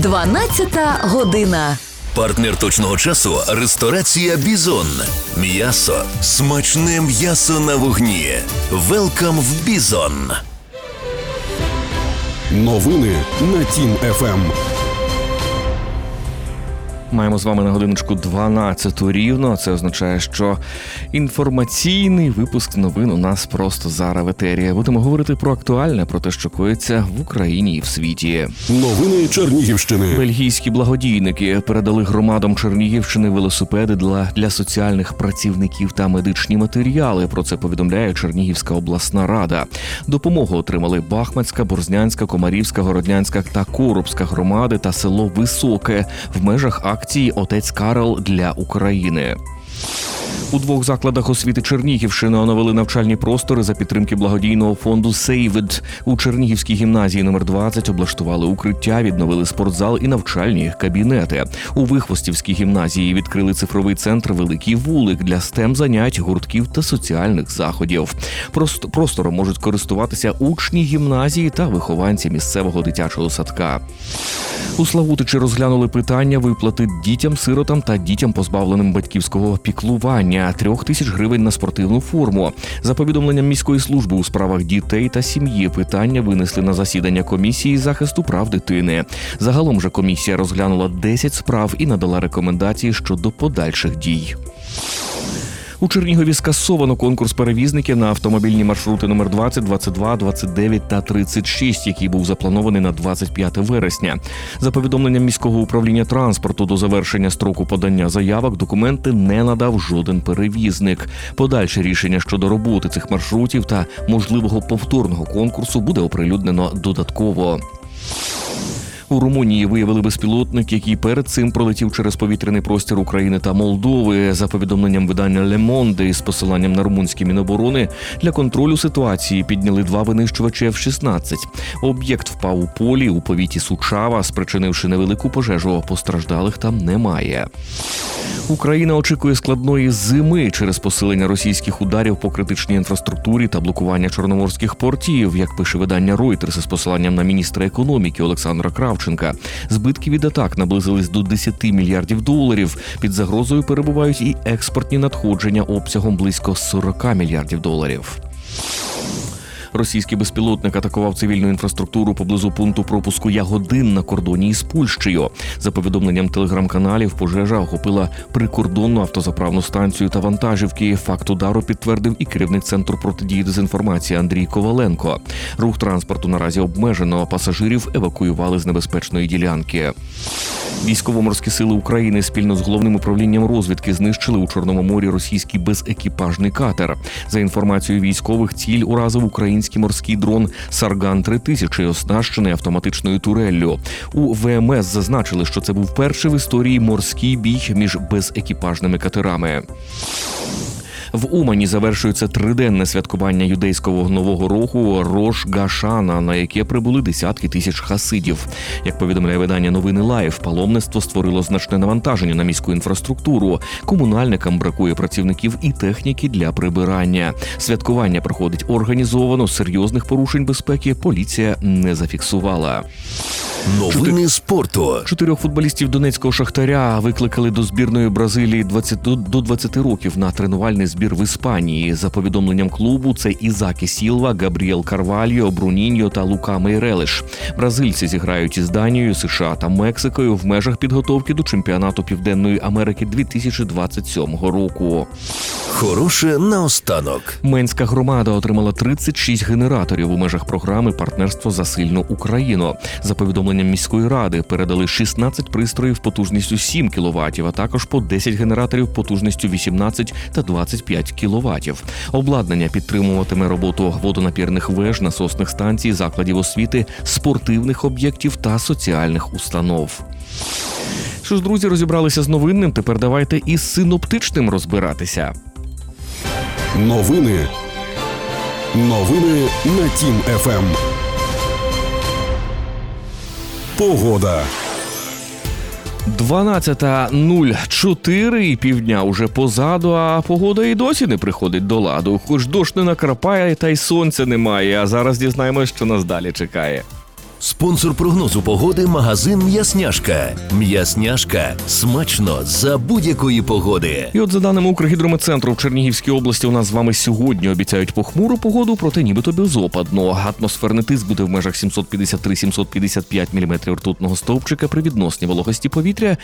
12 година. Партнер точного часу – ресторація «Бізон». М'ясо. Смачне м'ясо на вогні. Велкам в «Бізон». Новини на Тім ФМ. Маємо з вами на годиночку 12 рівно. Це означає, що інформаційний випуск новин у нас просто зараз в етері. Будемо говорити про актуальне, про те, що коїться в Україні і в світі. Новини Чернігівщини. Бельгійські благодійники передали громадам Чернігівщини велосипеди для соціальних працівників та медичні матеріали. Про це повідомляє Чернігівська обласна рада. Допомогу отримали Бахмацька, Борзнянська, Комарівська, Городнянська та Коробська громади та село Високе в межах акції «Отець Карл для України». У 2 закладах освіти Чернігівщини оновили навчальні простори за підтримки благодійного фонду «Сейвед». У Чернігівській гімназії номер 20 облаштували укриття, відновили спортзал і навчальні кабінети. У Вихвостівській гімназії відкрили цифровий центр «Великий вулик» для STEM-занять, гуртків та соціальних заходів. Простором можуть користуватися учні гімназії та вихованці місцевого дитячого садка. У Славутичі розглянули питання виплати дітям-сиротам та дітям, позбавленим батьківського піклування, 3 тисяч гривень на спортивну форму. За повідомленням міської служби у справах дітей та сім'ї питання винесли на засідання комісії захисту прав дитини. Загалом же комісія розглянула 10 справ і надала рекомендації щодо подальших дій. У Чернігові скасовано конкурс перевізників на автомобільні маршрути номер 20, 22, 29 та 36, який був запланований на 25 вересня. За повідомленням міського управління транспорту, до завершення строку подання заявок документи не надав жоден перевізник. Подальше рішення щодо роботи цих маршрутів та можливого повторного конкурсу буде оприлюднено додатково. У Румунії виявили безпілотник, який перед цим пролетів через повітряний простір України та Молдови. За повідомленням видання Le Monde із посиланням на румунські міноборони, для контролю ситуації підняли 2 винищувачі F-16. Об'єкт впав у полі у повіті Сучава, спричинивши невелику пожежу. Постраждалих там немає. Україна очікує складної зими через посилення російських ударів по критичній інфраструктурі та блокування чорноморських портів, як пише видання Reuters із посиланням на міністра економіки Олександра Кравченка. Збитки від атак наблизились до 10 мільярдів доларів. Під загрозою перебувають і експортні надходження обсягом близько 40 мільярдів доларів. Російський безпілотник атакував цивільну інфраструктуру поблизу пункту пропуску Ягодин на кордоні із Польщею. За повідомленням телеграм-каналів, пожежа охопила прикордонну автозаправну станцію та вантажівки. Факт удару підтвердив і керівник Центру протидії дезінформації Андрій Коваленко. Рух транспорту наразі обмежено, пасажирів евакуювали з небезпечної ділянки. Військово-морські сили України спільно з Головним управлінням розвідки знищили у Чорному морі російський безекіпажний катер. За інформацією військових, ціль уразив український морський дрон «Сарган-3000», оснащений автоматичною туреллю. У ВМС зазначили, що це був перший в історії морський бій між безекіпажними катерами. В Умані завершується 3-денне святкування юдейського Нового року Рош Гашана, на яке прибули десятки тисяч хасидів. Як повідомляє видання «Новини Лайв», паломництво створило значне навантаження на міську інфраструктуру. Комунальникам бракує працівників і техніки для прибирання. Святкування проходить організовано, серйозних порушень безпеки поліція не зафіксувала. Новини спорту. 4 футболістів донецького «Шахтаря» викликали до збірної Бразилії до 20 років на тренувальний збір в Іспанії. За повідомленням клубу, це Ізакі Сілва, Габріел Карвальо, Бруніньо та Лука Мейрелеш. Бразильці зіграють із Данією, США та Мексикою в межах підготовки до чемпіонату Південної Америки 2027 року. Хороше наостанок. Менська громада отримала 36 генераторів у межах програми «Партнерство за сильну Україну». За повідомленням міської ради, передали 16 пристроїв потужністю 7 кВт, а також по 10 генераторів потужністю 18 та 25 кВт. Обладнання підтримуватиме роботу водонапірних веж, насосних станцій, закладів освіти, спортивних об'єктів та соціальних установ. Що ж, друзі, розібралися з новинним, тепер давайте із синоптичним розбиратися. Новини на Тім ФМ. Погода. 12:04 і півдня уже позаду, а погода і досі не приходить до ладу. Хоч дощ не накрапає, та й сонця немає, а зараз дізнаємось, що нас далі чекає. Спонсор прогнозу погоди – магазин «М'ясняшка». «М'ясняшка» – смачно за будь-якої погоди. І от за даними Укргідрометцентру, в Чернігівській області у нас з вами сьогодні обіцяють похмуру погоду, проте нібито безопадно. Атмосферний тиск буде в межах 753-755 мм ртутного стовпчика при відносній вологості повітря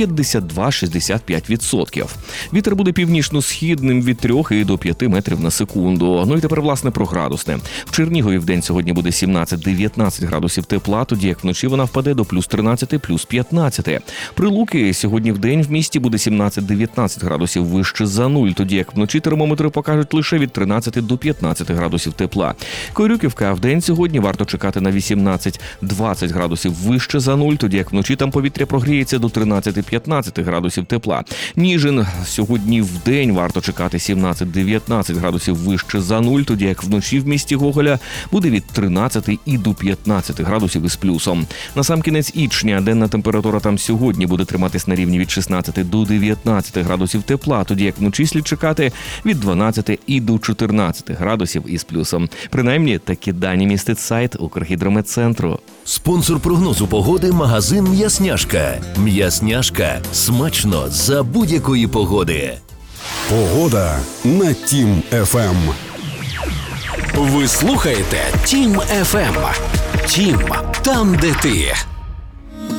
52-65%. Вітер буде північно-східним від 3 і до 5 метрів на секунду. Ну і тепер, власне, про градусне. В Чернігові вдень сьогодні буде 17-19 градусів тепла, тоді як вночі вона впаде до плюс 13, плюс 15. Прилуки сьогодні вдень в місті буде 17-19 градусів вище за нуль, тоді як вночі термометри покажуть лише від 13 до 15 градусів тепла. Корюківка вдень сьогодні варто чекати на 18-20 градусів вище за нуль, тоді як вночі там повітря прогріється до 13-15 градусів тепла. Ніжин сьогодні вдень варто чекати 17-19 градусів вище за нуль, тоді як вночі в місті Гоголя буде від 13 і до 15 градусів із плюсом. Насамкінець Ічня денна температура там сьогодні буде триматись на рівні від 16 до 19 градусів тепла, тоді як вночі слід чекати від 12 і до 14 градусів із плюсом. Принаймні, такі дані містить сайт Укргідрометцентру. Спонсор прогнозу погоди – магазин «М'ясняшка». «М'ясняшка» – смачно за будь-якої погоди. Погода на Тім ФМ. Ви слухаєте Тім ФМ. Тім, там, де ти.